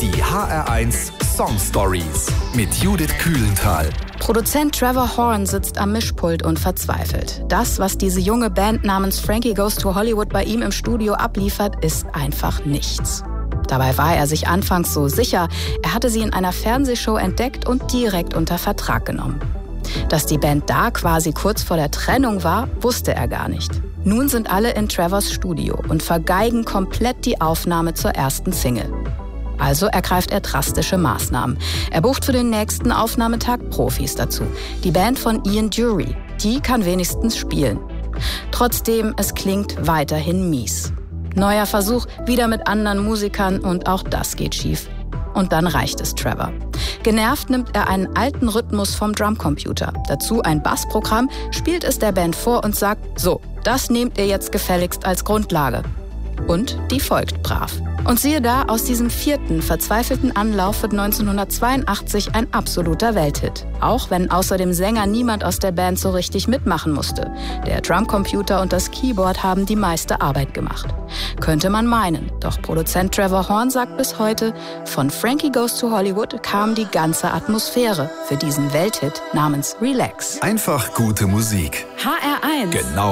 Die HR1 Song Stories mit Judith Kühlenthal. Produzent Trevor Horn sitzt am Mischpult und verzweifelt. Das, was diese junge Band namens Frankie Goes to Hollywood bei ihm im Studio abliefert, ist einfach nichts. Dabei war er sich anfangs so sicher, er hatte sie in einer Fernsehshow entdeckt und direkt unter Vertrag genommen. Dass die Band da quasi kurz vor der Trennung war, wusste er gar nicht. Nun sind alle in Trevors Studio und vergeigen komplett die Aufnahme zur ersten Single. Also ergreift er drastische Maßnahmen. Er bucht für den nächsten Aufnahmetag Profis dazu. Die Band von Ian Dury, die kann wenigstens spielen. Trotzdem, es klingt weiterhin mies. Neuer Versuch, wieder mit anderen Musikern und auch das geht schief. Und dann reicht es Trevor. Genervt nimmt er einen alten Rhythmus vom Drumcomputer. Dazu ein Bassprogramm, spielt es der Band vor und sagt, so, das nehmt ihr jetzt gefälligst als Grundlage. Und die folgt brav. Und siehe da, aus diesem vierten, verzweifelten Anlauf wird 1982 ein absoluter Welthit. Auch wenn außer dem Sänger niemand aus der Band so richtig mitmachen musste. Der Drumcomputer und das Keyboard haben die meiste Arbeit gemacht. Könnte man meinen, doch Produzent Trevor Horn sagt bis heute, von Frankie Goes to Hollywood kam die ganze Atmosphäre für diesen Welthit namens Relax. Einfach gute Musik. HR1. Genau